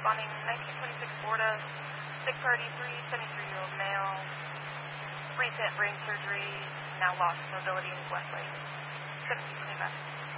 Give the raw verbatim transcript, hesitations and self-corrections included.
responding nineteen twenty-six Florida, sick priority three, seventy-three-year-old male, recent brain surgery, now lost mobility in his left leg. seventeen twenty-five.